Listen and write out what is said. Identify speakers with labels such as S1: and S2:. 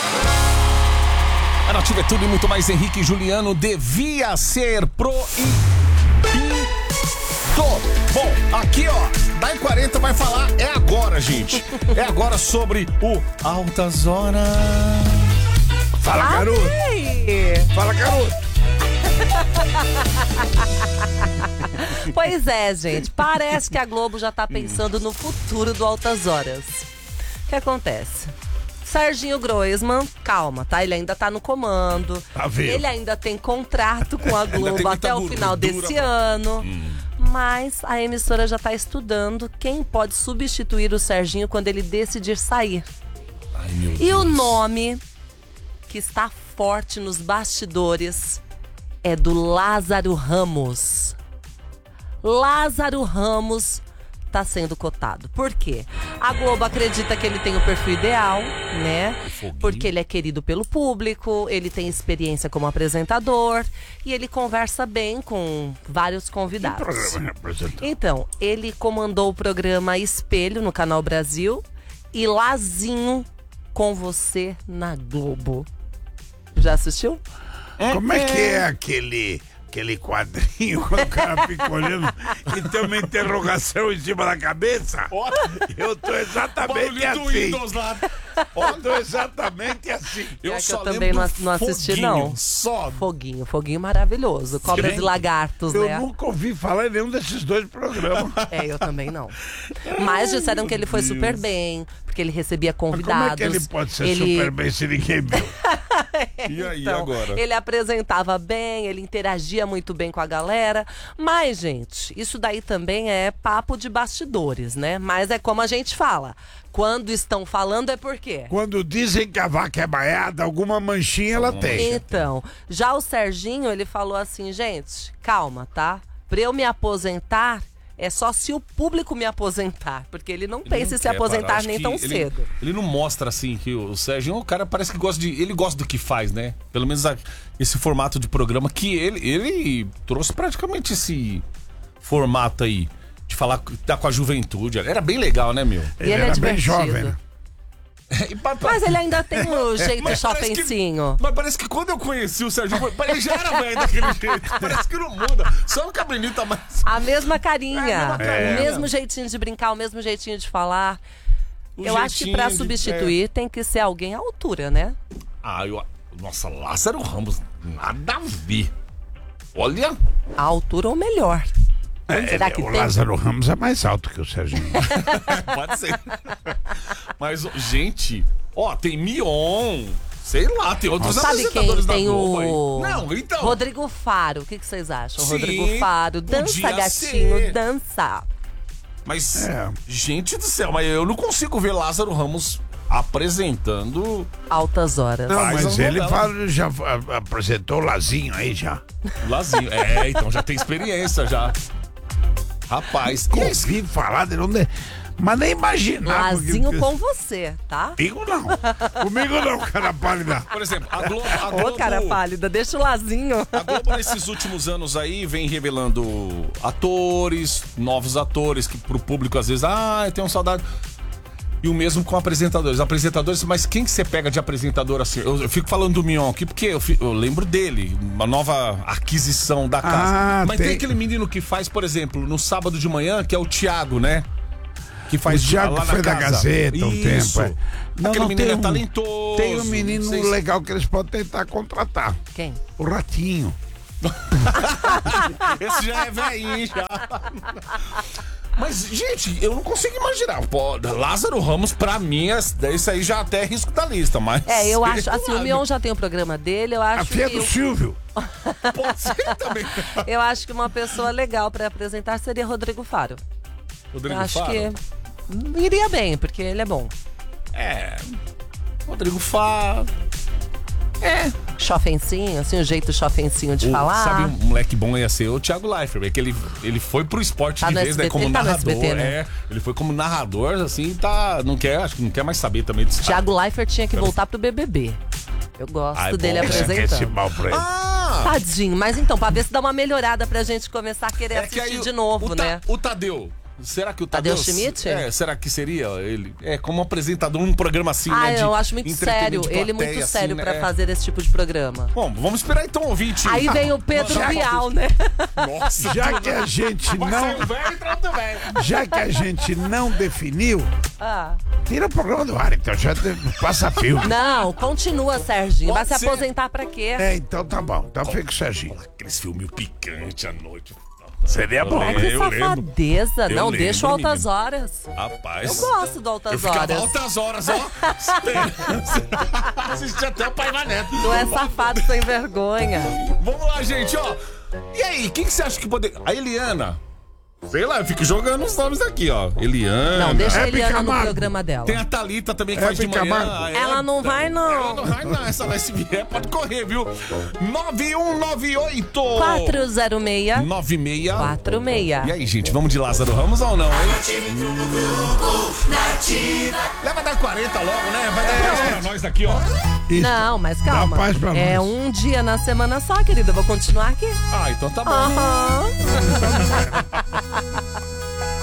S1: A Nativa é tudo e muito mais. Henrique e Juliano devia ser proibido. Bom, aqui ó, da 40 vai falar, é agora, gente. É agora sobre o Altas Horas.
S2: Fala, garoto. Fala, garoto.
S3: Pois é, gente, parece que a Globo já tá pensando no futuro do Altas Horas. O que acontece? Serginho Groisman, calma, tá? Ele ainda tá no comando.
S2: Tá vendo?
S3: Ele ainda tem contrato com a Globo até o final desse ano. Mas a emissora já tá estudando quem pode substituir o Serginho quando ele decidir sair.
S1: Ai, meu
S3: E
S1: Deus.
S3: o nome que está forte nos bastidores é do Lázaro Ramos. Lázaro Ramos tá sendo cotado. Por quê? A Globo acredita que ele tem o perfil ideal, né?
S1: Foguinho.
S3: Porque ele é querido pelo público, ele tem experiência como apresentador e ele conversa bem com vários convidados. Então, ele comandou o programa Espelho no Canal Brasil e Lazinho com você na Globo. Já assistiu?
S2: Como é que é aquele quadrinho quando o cara fica olhando e tem uma interrogação em cima da cabeça? Eu tô exatamente
S1: Barulho do
S2: assim.
S1: Windows lá.
S2: Eu tô exatamente assim.
S3: É que
S1: só
S3: eu também
S1: lembro
S3: não assisti,
S1: Foguinho,
S3: não.
S1: Só.
S3: Foguinho maravilhoso. Cobras
S2: Gente,
S3: e lagartos,
S2: Eu
S3: né?
S2: nunca ouvi falar em nenhum desses dois programas.
S3: É, eu também não. Mas disseram que ele foi super bem, porque ele recebia convidados.
S2: Como é que ele pode ser super bem se ninguém viu?
S1: E aí,
S3: Então,
S1: agora?
S3: ele apresentava bem, ele interagia muito bem com a galera. Mas, gente, isso daí também é papo de bastidores, né? Mas é como a gente fala. Quando estão falando é por quê?
S2: Quando dizem que a vaca é baiada, alguma manchinha ela tem.
S3: Então, já o Serginho, ele falou assim, gente, calma, tá? Pra eu me aposentar, é só se o público me aposentar. Porque ele não pensa em se
S1: quer parar.
S3: aposentar
S1: Acho
S3: nem
S1: que
S3: tão
S1: ele,
S3: cedo.
S1: Ele não mostra assim que o Sérgio, o cara parece que gosta de. Ele gosta do que faz, né? Pelo menos esse formato de programa que ele trouxe praticamente esse formato aí. De falar tá com a juventude. Era bem legal, né, meu?
S3: E ele é
S2: era bem
S3: divertido.
S2: jovem, né?
S3: Mas ele ainda tem o jeito
S1: Mas parece
S3: chofencinho.
S1: Mas parece que quando eu conheci o Sérgio, ele já era velho daquele jeito. Parece que não muda. Só o cabelinho tá mais.
S3: A mesma carinha.
S1: É, a mesma carinha.
S3: O mesmo jeitinho de brincar, o mesmo jeitinho de falar.
S1: O
S3: Eu acho que
S1: jeitinho
S3: pra
S1: de-
S3: substituir tem que ser alguém à altura, né?
S1: Nossa, Lázaro Ramos, nada a ver. Olha.
S3: À altura ou melhor. Será que
S2: o
S3: tem?
S2: Lázaro Ramos é mais alto que o Serginho.
S1: Pode ser. Mas, gente, ó, tem Mion. Sei lá, tem outros
S3: Sabe quem
S1: apresentadores da
S3: tem
S1: Globo aí.
S3: o...
S1: Não, então.
S3: Rodrigo Faro. O que vocês acham?
S1: Sim,
S3: Rodrigo Faro. Dança,
S1: podia
S3: gatinho,
S1: ser.
S3: dança.
S1: Mas,
S2: É.
S1: gente do céu, mas eu não consigo ver Lázaro Ramos apresentando
S3: Altas horas.
S2: Não,
S1: Faz
S2: mas
S1: uma
S2: ele
S1: novela.
S2: já apresentou o Lazinho aí já.
S1: Lazinho. Então já tem experiência já. Rapaz, e esse
S2: Ouvi falar de onde. Mas nem imaginar.
S3: Lazinho com você, tá?
S2: Comigo não. Comigo não, cara pálida.
S1: por exemplo, a Globo,
S3: Ô, cara pálida, deixa o Lazinho.
S1: A Globo nesses últimos anos aí vem revelando atores, novos atores, que pro público às vezes, eu tenho saudade. E o mesmo com apresentadores, mas quem que você pega de apresentador assim? Eu fico falando do Mion aqui porque eu lembro dele, uma nova aquisição da casa. Mas tem aquele menino que faz, por exemplo, no sábado de manhã, que é o Thiago, né? Que faz
S2: O Thiago
S1: lá na
S2: foi da
S1: casa.
S2: Gazeta um
S1: Isso.
S2: tempo.
S1: Aquele menino
S2: tem
S1: é talentoso.
S2: Tem um menino
S1: não sei se-
S2: legal que eles podem tentar contratar.
S3: Quem?
S2: O Ratinho.
S1: Esse já é velhinho, já. Mas, gente, eu não consigo imaginar. Pô, Lázaro Ramos, pra mim, isso aí já até é risco da lista, mas...
S3: Eu acho, assim, o Mion já tem o programa dele, eu
S2: A
S3: acho
S2: filha
S3: que...
S2: do Silvio.
S1: Pode ser também.
S3: Eu acho que uma pessoa legal pra apresentar seria Rodrigo Faro.
S1: Rodrigo
S3: Eu acho
S1: Faro.
S3: que iria bem, porque ele é bom.
S1: Rodrigo Faro.
S3: Chofencinho, assim, o jeito chofencinho de falar.
S1: Sabe, um moleque bom ia ser o Thiago Leifert, que ele foi pro esporte
S3: Tá
S1: de
S3: no
S1: vez, né?
S3: SBT,
S1: Como
S3: tá no
S1: narrador.
S3: SBT, né?
S1: Ele foi como narrador, assim, acho que não quer mais saber também desse cara.
S3: Thiago Leifert tinha que voltar pro BBB. Eu gosto dele
S1: bom,
S2: Esse
S3: apresentando.
S2: mal pra ele.
S3: Tadinho, mas então, pra ver se dá uma melhorada pra gente começar a querer
S1: É que
S3: assistir
S1: aí
S3: de novo, né?
S1: O Tadeu. Será que o
S3: Tadeu
S1: Tadeu
S3: Schmidt?
S1: Será que seria ele? Como apresentador num programa assim,
S3: Ah,
S1: né?
S3: eu acho muito sério.
S1: de
S3: Ele
S1: plateia,
S3: muito sério
S1: assim,
S3: pra
S1: né?
S3: fazer esse tipo de programa.
S1: Bom, vamos esperar então, ouvinte.
S3: Aí vem o Pedro Bial, né?
S1: Nossa,
S2: Já que a gente
S1: vai
S2: não.
S1: sair o velho, entra outro velho.
S2: Já que a gente não definiu,
S3: Ah.
S2: tira o programa do ar, então já passa filme.
S3: Não, continua, Serginho. Vai
S1: Pode
S3: se
S1: ser.
S3: aposentar pra quê?
S2: Então tá bom. Então fica com o Serginho.
S1: Aqueles filmes picantes à noite.
S2: Seria bom.
S3: É que
S1: eu lembro.
S3: safadeza.
S1: Eu
S3: Não,
S1: lembro,
S3: deixa o Altas
S1: menino.
S3: Horas.
S1: Rapaz.
S3: Eu gosto do Altas
S1: Eu ficava
S3: Horas.
S1: altas horas, ó. esperando. Assisti até o Pai Neto.
S3: Tu é safado sem vergonha.
S1: Vamos lá, gente, ó. E aí, quem que você acha que poderia... A Eliana. Sei lá, eu fico jogando os nomes aqui, ó. Eliana.
S3: Não, deixa a
S2: Hebe
S3: Eliana no
S2: Camargo.
S3: programa dela.
S1: Tem a Thalita também que faz de
S2: Hebe
S1: manhã.
S2: Camargo.
S3: Ela não vai, não.
S1: Ela não vai, não. Essa vai se vier, pode correr, viu? 9198
S3: 406
S1: 96
S3: 46.
S1: E aí, gente, vamos de Lázaro Ramos ou não, hein? Leva dar 40 logo, né? Vai dar paz pra nós aqui, ó.
S2: Isso.
S3: Não, mas calma.
S2: Dá paz pra
S3: É
S2: nós.
S3: um dia na semana só, querida. Eu vou continuar aqui.
S1: Ah, então tá bom.
S3: Aham.